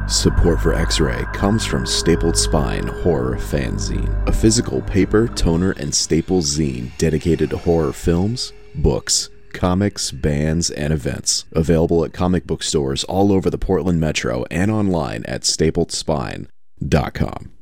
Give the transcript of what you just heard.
Support for X-Ray comes from Stapled Spine Horror Fanzine, a physical paper, toner, and staple zine dedicated to horror films, books, comics, bands, and events. Available at comic book stores all over the Portland metro and online at stapledspine.com.